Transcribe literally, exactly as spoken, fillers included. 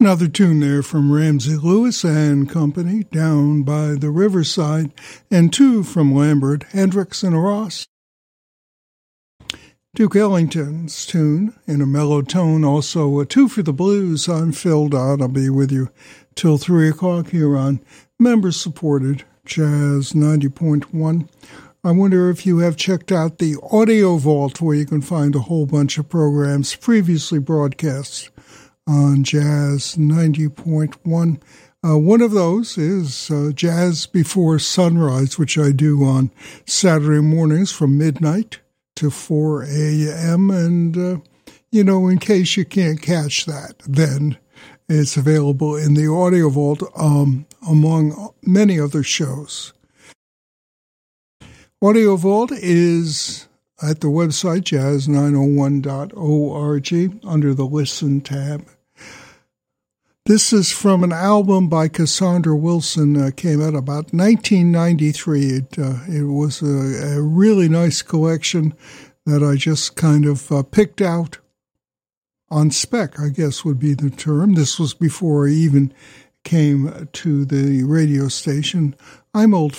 Another tune there from Ramsey Lewis and Company, Down by the Riverside, and two from Lambert, Hendricks and Ross. Duke Ellington's tune in a mellow tone, also a two for the blues. I'm Phil Dodd. I'll be with you till three o'clock here on member-supported Jazz ninety point one. I wonder if you have checked out the Audio Vault, where you can find a whole bunch of programs previously broadcast on Jazz ninety point one. Uh, one of those is uh, Jazz Before Sunrise, which I do on Saturday mornings from midnight to four a.m. And, uh, you know, in case you can't catch that, then it's available in the Audio Vault, um, among many other shows. Audio Vault is at the website jazz nine oh one dot org under the Listen tab. This is from an album by Cassandra Wilson, uh, came out about nineteen ninety-three. It, uh, it was a, a really nice collection that I just kind of uh, picked out on spec, I guess would be the term. This was before I even came to the radio station. I'm old